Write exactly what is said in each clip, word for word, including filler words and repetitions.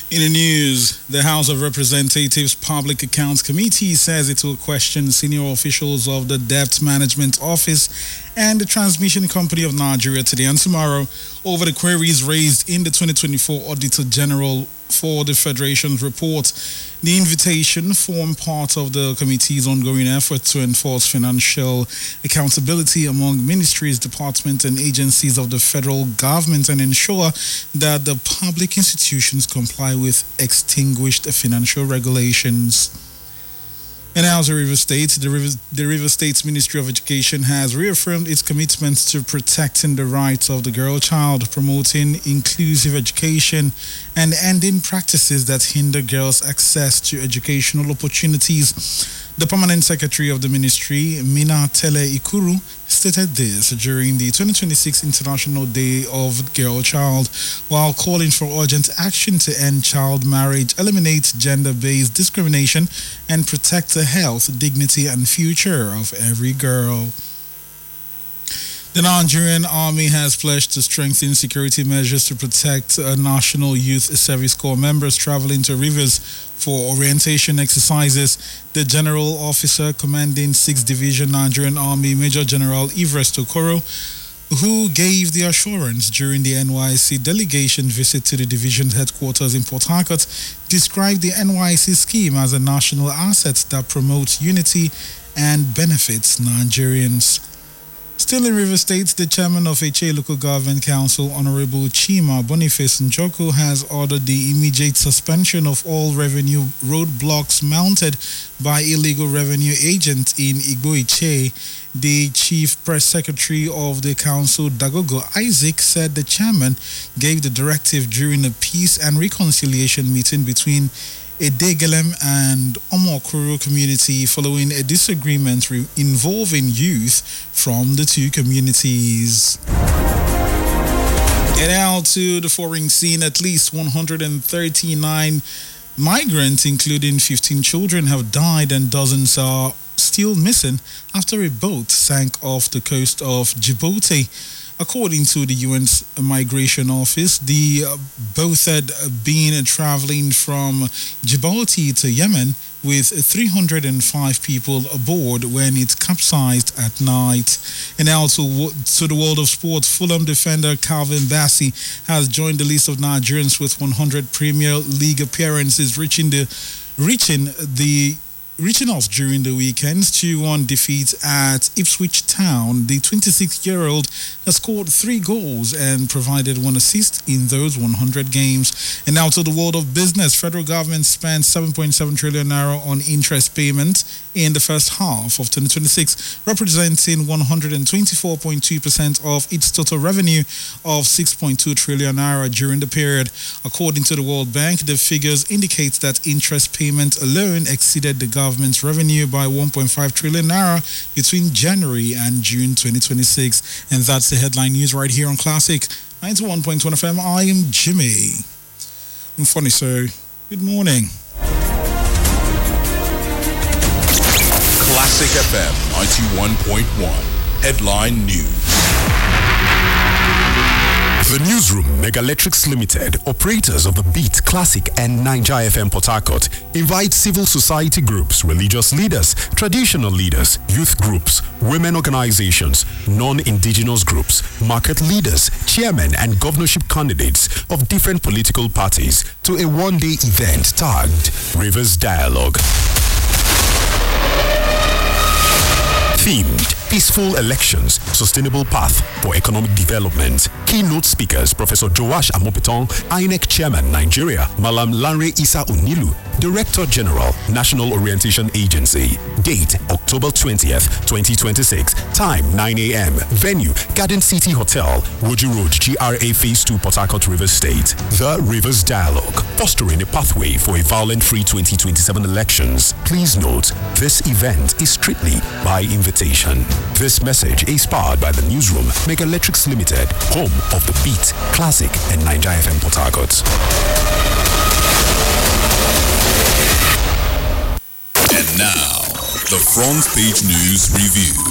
In the news, the House of Representatives Public Accounts Committee says it will question senior officials of the Debt Management Office and the Transmission Company of Nigeria today and tomorrow over the queries raised in the twenty twenty-four Auditor General for the Federation's report. The invitation formed part of the committee's ongoing effort to enforce financial accountability among ministries, departments, and agencies of the federal government and ensure that the public institutions comply with extinguished financial regulations. And now, the River State, the River, the River State's Ministry of Education has reaffirmed its commitment to protecting the rights of the girl child, promoting inclusive education, and ending practices that hinder girls' access to educational opportunities. The Permanent Secretary of the Ministry, Mina Tele Ikuru, stated this during the twenty twenty-six International Day of Girl Child, while calling for urgent action to end child marriage, eliminate gender-based discrimination, and protect the health, dignity, and future of every girl. The Nigerian Army has pledged to strengthen security measures to protect uh, National Youth Service Corps members traveling to Rivers for orientation exercises. The General Officer commanding sixth Division Nigerian Army, Major General Everest Okoro, who gave the assurance during the N Y C delegation visit to the division headquarters in Port Harcourt, described the N Y C scheme as a national asset that promotes unity and benefits Nigerians. Still in River State, the chairman of H A Local Government Council, Honorable Chima Boniface Njoku, has ordered the immediate suspension of all revenue roadblocks mounted by illegal revenue agents in Igbo-Iche. The chief press secretary of the council, Dagogo Isaac, said the chairman gave the directive during a peace and reconciliation meeting between Edegelem and Omokoro community following a disagreement re- involving youth from the two communities. And now to the foreign scene. At least one hundred thirty-nine migrants, including fifteen children, have died and dozens are still missing after a boat sank off the coast of Djibouti. According to the U N's Migration Office, the uh, boat had been traveling from Djibouti to Yemen with three hundred five people aboard when it capsized at night. And now to, to the world of sport, Fulham defender Calvin Bassey has joined the list of Nigerians with one hundred Premier League appearances, reaching the reaching the Reaching off during the weekend's two one defeat at Ipswich Town. The twenty-six-year-old has scored three goals and provided one assist in those one hundred games. And now to the world of business. Federal government spent seven point seven trillion naira on interest payment in the first half of twenty twenty-six, representing one hundred twenty-four point two percent of its total revenue of six point two trillion naira during the period. According to the World Bank, the figures indicate that interest payment alone exceeded the government government's revenue by one point five trillion naira between January and June twenty twenty-six. And that's the headline news right here on Classic ninety-one point one F M. I am Jimmy. I'm funny, so good morning. Classic F M ninety-one point one. Headline News. The Newsroom Megalectrics Limited, operators of the Beat, Classic and Ninja F M Port Harcourt, invite civil society groups, religious leaders, traditional leaders, youth groups, women organizations, non-indigenous groups, market leaders, chairmen and governorship candidates of different political parties to a one-day event tagged Rivers Dialogue. Themed Peaceful Elections, Sustainable Path for Economic Development. Keynote speakers Professor Joash Amopiton, I N E C Chairman Nigeria, Malam Lanre Isa Unilu, Director General, National Orientation Agency. Date October twentieth, twenty twenty-six. Time nine a.m. Venue Garden City Hotel, Woju Road, G R A Phase two, Port Harcourt, Rivers State. The Rivers Dialogue, fostering a pathway for a violent-free twenty twenty-seven elections. Please note, this event is strictly by invitation. This message is powered by the Newsroom Megalectrics Limited, home of the Beat, Classic and Ninja F M Port Harcourt. And now, the front page news review.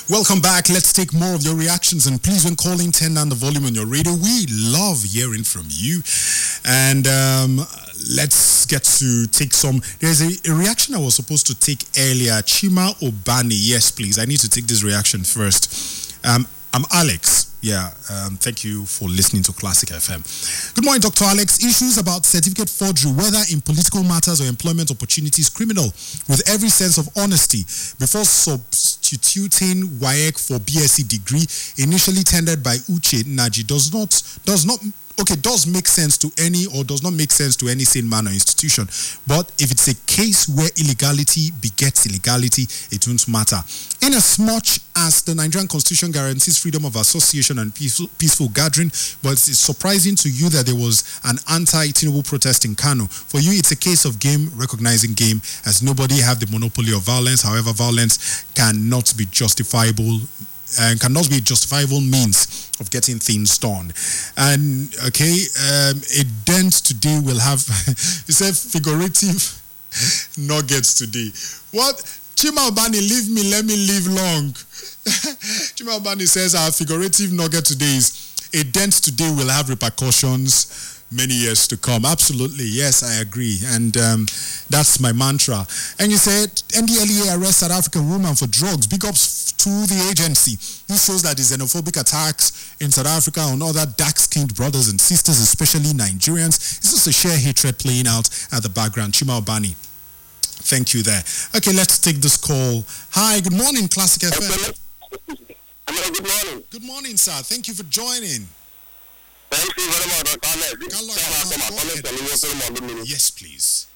Welcome back. Let's take more of your reactions, and please, when calling, turn down the volume on your radio. We love hearing from you. And um, let's get to take some. There's a, a reaction I was supposed to take earlier. Chima Obani. Yes, please. I need to take this reaction first. Um, I'm Alex. Yeah, um, thank you for listening to Classic F M. Good morning, Doctor Alex. Issues about certificate forgery, whether in political matters or employment opportunities, criminal with every sense of honesty. Before substituting W A E C for B S c degree, initially tendered by Uche Naji, does not does not. Okay, does make sense to any or does not make sense to any sane man or institution. But if it's a case where illegality begets illegality, it won't matter. Inasmuch as the Nigerian Constitution guarantees freedom of association and peaceful, peaceful gathering, but it's surprising to you that there was an anti-Tinubu protest in Kano. For you, it's a case of game recognizing game, as nobody have the monopoly of violence. However, violence cannot be justifiable and cannot be a justifiable means of getting things done. And okay, um, a dent today will have, you said figurative nuggets today. What? Chima Obani, leave me, let me live long. Chima Obani says our figurative nugget today is a dent today will have repercussions many years to come. Absolutely, yes, I agree. And um, that's my mantra. And you said N D L E A arrests South African woman for drugs. Big ups to the agency. This shows that the xenophobic attacks in South Africa on other dark-skinned brothers and sisters, especially Nigerians, is just a sheer hatred playing out at the background. Chima Obani, thank you there. Okay, let's take this call. Hi, good morning, Classic F M. Hello, good morning. Good morning, sir. Thank you for joining. Thank you very much, Doctor Alex. Yes, please.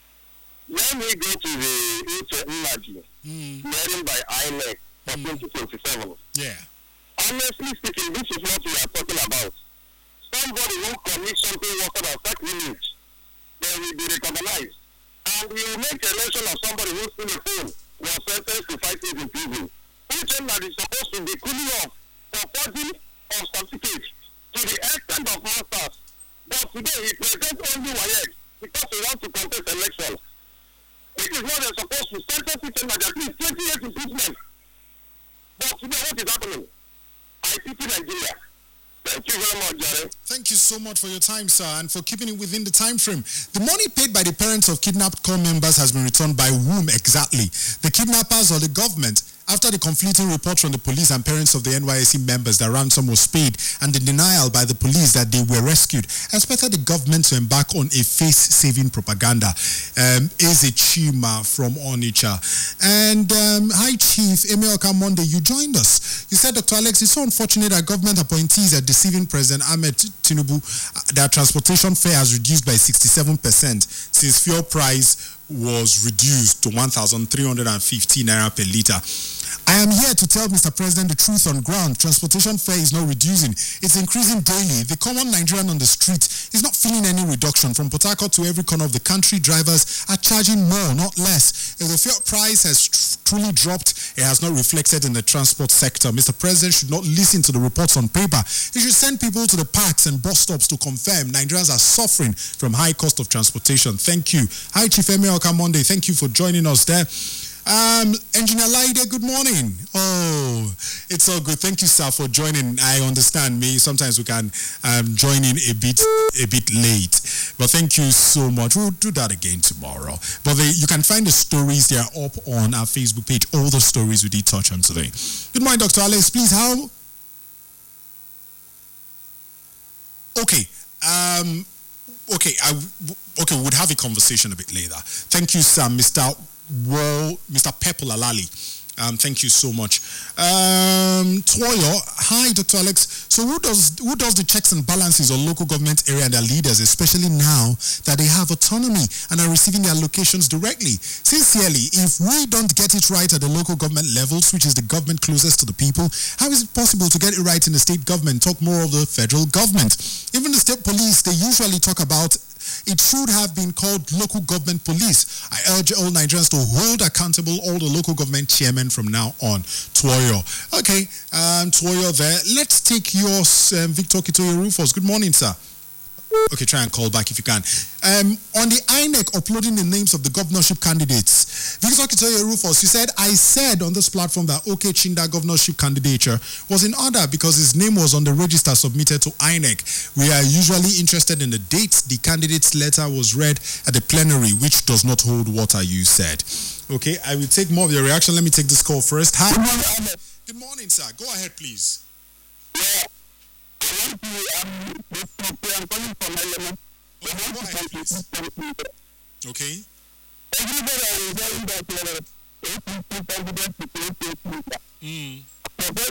Let me go to the Uche Nnaji, Mm. hearing by I N E C for Mm. twenty twenty-seven. Yeah. Honestly speaking, this is what we are talking about. Somebody who commits something worse than sacrilege, they will be recognized. And we will make a mention of somebody who stole a phone, was sentenced to five years in prison. Uche Nnaji is supposed to be cooling off for forging of certificates to the extent of masters. But today he presents only W A E C because he wants to contest election. This is what they're supposed to sentence Uche Nnaji at least twenty years imprisonment. But today what is happening? I pity Nigeria. Thank you very much, Jerry. Thank you so much for your time, sir, and for keeping it within the time frame. The money paid by the parents of kidnapped corps members has been returned by whom exactly? The kidnappers or the government? After the conflicting reports from the police and parents of the N Y S C members that ransom was paid and the denial by the police that they were rescued, I expected the government to embark on a face-saving propaganda. Um, Eze Chima from Onitsha. And um, hi, Chief Emeka Monday, you joined us. You said, Doctor Alex, it's so unfortunate that government appointees are deceiving President Ahmed Tinubu that transportation fare has reduced by sixty-seven percent since fuel price was reduced to one thousand three hundred fifty naira per litre. I am here to tell Mister President the truth on ground. Transportation fare is not reducing. It's increasing daily. The common Nigerian on the street is not feeling any reduction. From Port Harcourt to every corner of the country, drivers are charging more, not less. If the fuel price has tr- truly dropped, it has not reflected in the transport sector. Mister President should not listen to the reports on paper. He should send people to the parks and bus stops to confirm Nigerians are suffering from high cost of transportation. Thank you. Hi, Chief Emeka Monday. Thank you for joining us there. Um, Engineer Laide, good morning. Oh, it's all good. Thank you, sir, for joining. I understand me. Sometimes we can um, join in a bit a bit late. But thank you so much. We'll do that again tomorrow. But the, you can find the stories. They are up on our Facebook page. All the stories we did touch on today. Good morning, Doctor Alex. Please, how... Okay. Um, okay, I, okay, we'll have a conversation a bit later. Thank you, sir, Mister Well, Mister Pepple Alali. Um, thank you so much. Um, Toyo, hi, Doctor Alex. So who does who does the checks and balances on local government area and their leaders, especially now that they have autonomy and are receiving their allocations directly? Sincerely, if we don't get it right at the local government levels, which is the government closest to the people, how is it possible to get it right in the state government? Talk more of the federal government. Even the state police, they usually talk about it should have been called local government police. I urge all Nigerians to hold accountable all the local government chairmen from now on. Toyo. Okay, um, Toyo there. Let's take yours, um, Victor Kitoyo Rufus. Good morning, sir. Okay, try and call back if you can. Um, on the I N E C uploading the names of the governorship candidates, Victor Kitoye Rufus, you said, I said on this platform that OK Chinda governorship candidature was in order because his name was on the register submitted to I N E C. We are usually interested in the dates the candidate's letter was read at the plenary, which does not hold water, you said. Okay, I will take more of your reaction. Let me take this call first. Hi. Good morning, Ahmed. Good morning, sir. Go ahead, please. Yeah. I want to, um, this is I'm calling from Element. Go ahead, please. Okay. Everybody is saying that uh, A P C president is A P C. Mm. Forget